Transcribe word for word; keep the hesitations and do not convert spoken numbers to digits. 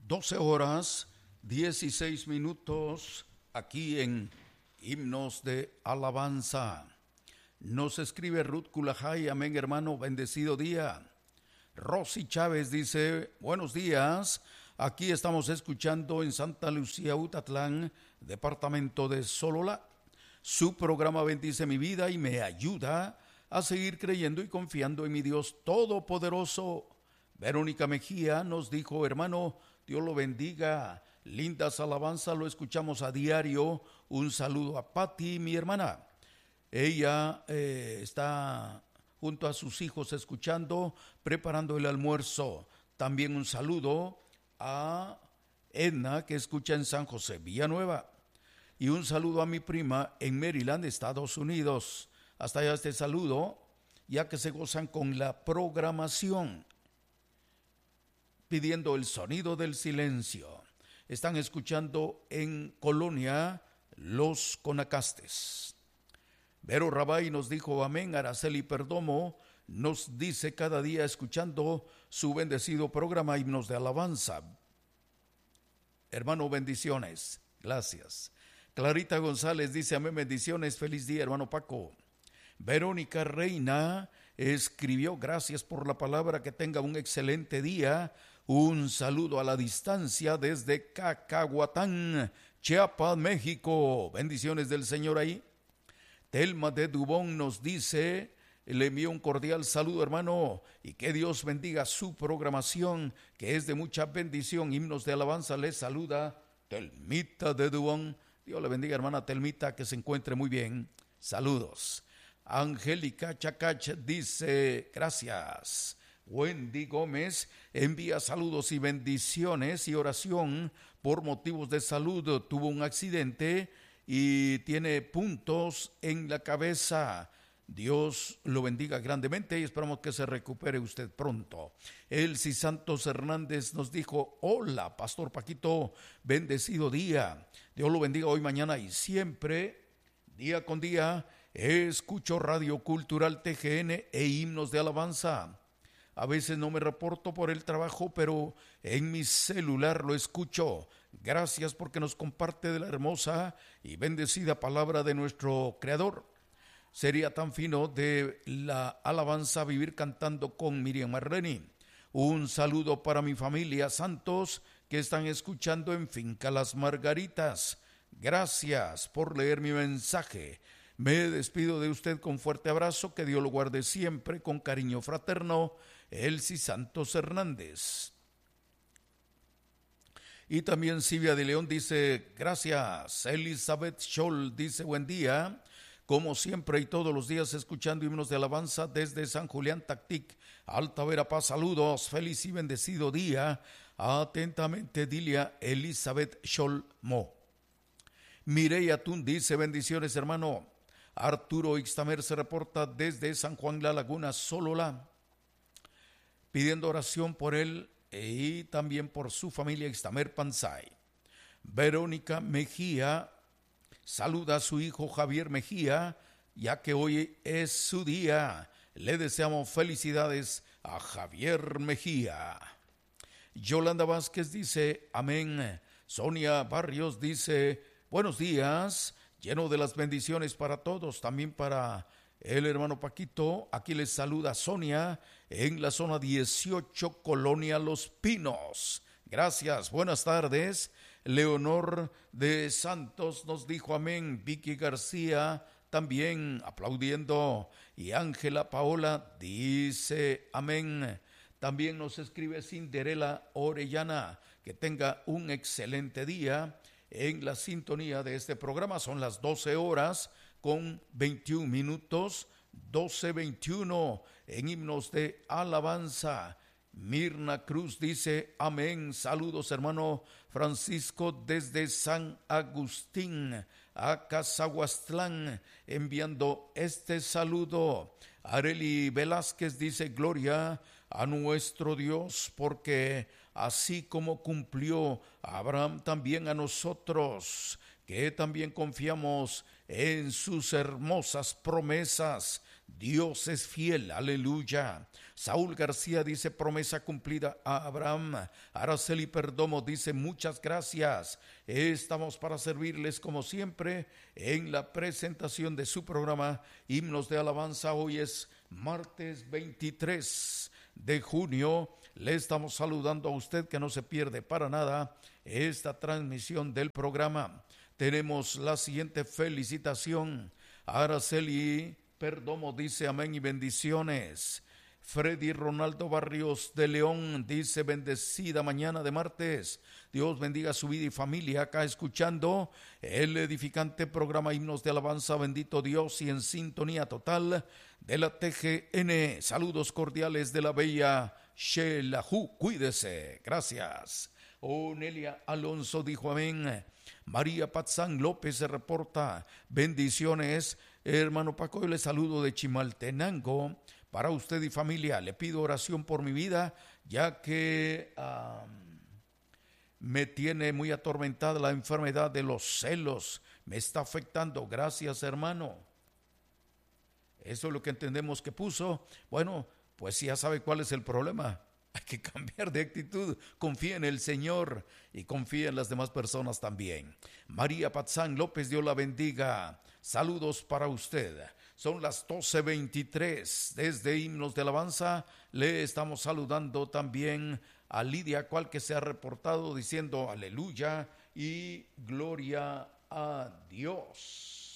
doce horas, dieciséis minutos, aquí en Himnos de Alabanza. Nos escribe Ruth Culajay, amén hermano, bendecido día. Rosy Chávez dice, buenos días, aquí estamos escuchando en Santa Lucía, Utatlán, departamento de Sololá. Su programa bendice mi vida y me ayuda a seguir creyendo y confiando en mi Dios Todopoderoso. Verónica Mejía nos dijo, hermano, Dios lo bendiga, lindas alabanzas, lo escuchamos a diario. Un saludo a Patti, mi hermana. Ella eh, está junto a sus hijos escuchando, preparando el almuerzo. También un saludo a Edna, que escucha en San José, Villanueva. Y un saludo a mi prima en Maryland, Estados Unidos. Hasta allá este saludo, ya que se gozan con la programación, pidiendo el sonido del silencio. Están escuchando en Colonia Los Conacastes. Vero Rabay nos dijo amén. Araceli Perdomo nos dice cada día escuchando su bendecido programa Himnos de Alabanza. Hermano, bendiciones. Gracias. Clarita González dice amén, bendiciones. Feliz día, hermano Paco. Verónica Reina escribió, gracias por la palabra, que tenga un excelente día. Un saludo a la distancia desde Cacahuatán, Chiapas, México. Bendiciones del Señor ahí. Telma de Dubón nos dice, le envío un cordial saludo, hermano, y que Dios bendiga su programación, que es de mucha bendición. Himnos de Alabanza, les saluda Telmita de Dubón. Dios le bendiga, hermana Telmita, que se encuentre muy bien. Saludos. Angélica Chacach dice, gracias. Wendy Gómez envía saludos y bendiciones y oración por motivos de salud. Tuvo un accidente y tiene puntos en la cabeza. Dios lo bendiga grandemente y esperamos que se recupere usted pronto. Elsie Santos Hernández nos dijo, hola, Pastor Paquito, bendecido día. Dios lo bendiga hoy, mañana y siempre, día con día. Escucho Radio Cultural T G N e Himnos de Alabanza. A veces no me reporto por el trabajo, pero en mi celular lo escucho. Gracias porque nos comparte de la hermosa y bendecida palabra de nuestro Creador. Sería tan fino de la alabanza vivir cantando con Miriam Marleni. Un saludo para mi familia Santos que están escuchando en Finca Las Margaritas. Gracias por leer mi mensaje. Me despido de usted con fuerte abrazo, que Dios lo guarde siempre con cariño fraterno. Elsie Santos Hernández. Y también Silvia de León dice, gracias. Elizabeth Scholl dice, buen día. Como siempre y todos los días escuchando himnos de alabanza desde San Julián Tactic, Alta Verapaz, saludos, feliz y bendecido día. Atentamente, Dilia Elizabeth Scholl Mo. Mireya Tun dice, bendiciones hermano. Arturo Ixtamer se reporta desde San Juan La Laguna, Sololá, pidiendo oración por él y también por su familia Ixtamer Panzay. Verónica Mejía saluda a su hijo Javier Mejía, ya que hoy es su día. Le deseamos felicidades a Javier Mejía. Yolanda Vázquez dice, amén. Sonia Barrios dice, buenos días, lleno de las bendiciones para todos, también para el hermano Paquito. Aquí les saluda Sonia en la zona dieciocho, Colonia Los Pinos. Gracias, buenas tardes. Leonor de Santos nos dijo amén. Vicky García también aplaudiendo. Y Ángela Paola dice amén. También nos escribe Cinderela Orellana. Que tenga un excelente día en la sintonía de este programa. Son las doce horas con veintiún minutos. doce veintiuno en Himnos de Alabanza. Mirna Cruz dice amén. Saludos hermano Francisco desde San Agustín a Cazahuastlán, enviando este saludo. Areli Velázquez dice gloria a nuestro Dios, porque así como cumplió Abraham, también a nosotros, que también confiamos en sus hermosas promesas. Dios es fiel, aleluya. Saúl García dice promesa cumplida a Abraham. Araceli Perdomo dice muchas gracias. Estamos para servirles como siempre en la presentación de su programa Himnos de Alabanza. Hoy es martes veintitrés de junio. Le estamos saludando a usted que no se pierde para nada esta transmisión del programa. Tenemos la siguiente felicitación. Araceli Perdomo dice amén y bendiciones. Freddy Ronaldo Barrios de León dice bendecida mañana de martes. Dios bendiga su vida y familia acá escuchando el edificante programa Himnos de Alabanza. Bendito Dios y en sintonía total de la T G N. Saludos cordiales de la bella Xelajú. Cuídese. Gracias. Onelia Alonso dijo amén. María Patzán López se reporta. Bendiciones. Hermano Paco, yo le saludo de Chimaltenango. Para usted y familia, le pido oración por mi vida, ya que um, me tiene muy atormentada la enfermedad de los celos. Me está afectando. Gracias, hermano. Eso es lo que entendemos que puso. Bueno, pues ya sabe cuál es el problema. Hay que cambiar de actitud. Confía en el Señor y confía en las demás personas también. María Patzán López, Dios la bendiga. Saludos para usted. Son las doce veintitrés. Desde Himnos de Alabanza le estamos saludando también a Lidia, cual que se ha reportado diciendo aleluya y gloria a Dios.